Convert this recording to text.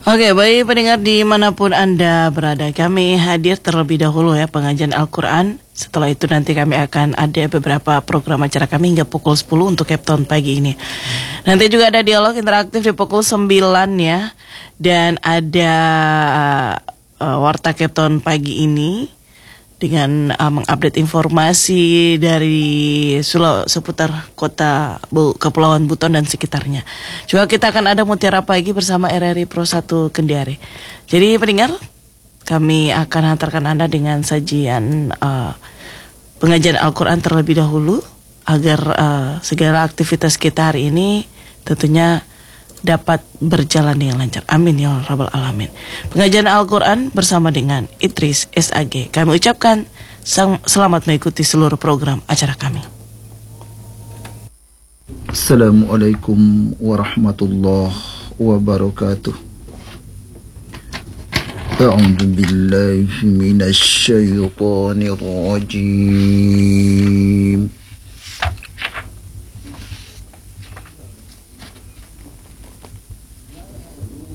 Oke, baik pendengar dimanapun Anda berada, kami hadir terlebih dahulu ya pengajian Al-Quran. Setelah itu nanti kami akan ada beberapa program acara kami hingga pukul 10 untuk Captain pagi ini. Nanti juga ada dialog interaktif di pukul 9 ya. Dan ada Warta Captain pagi ini dengan mengupdate informasi dari seputar kota Kepulauan Buton dan sekitarnya. Juga kita akan ada Mutiara Pagi bersama RRI Pro 1 Kendari. Jadi pendengar, kami akan hantarkan Anda dengan sajian pengajian Al-Quran terlebih dahulu agar segala aktivitas kita hari ini tentunya dapat berjalan dengan lancar. Amin ya Rabbal Alamin. Pengajian Al-Quran bersama dengan Idris SAG. Kami ucapkan selamat mengikuti seluruh program acara kami. Assalamualaikum warahmatullahi wabarakatuh. A'udzu billahi minasy syaithanir rajim. Bismillahirrahmanirrahim. Alhamdulillahirabbil alamin. Wassalatu wassalamu ala asyrofil anbiya'i wal mursalin sayyidina wa nabiyina Muhammadin wa ala alihi wa sahbihi ajma'in. Amma ba'du. A'udzu billahi minasy syaithanir rajim. Bismillahirrahmanirrahim. A'udzu billahi minasy syaithanir rajim. Bismillahirrahmanirrahim. A'udzu billahi minasy syaithanir rajim. Bismillahirrahmanirrahim. A'udzu billahi minasy syaithanir rajim. Bismillahirrahmanirrahim. A'udzu billahi minasy syaithanir rajim.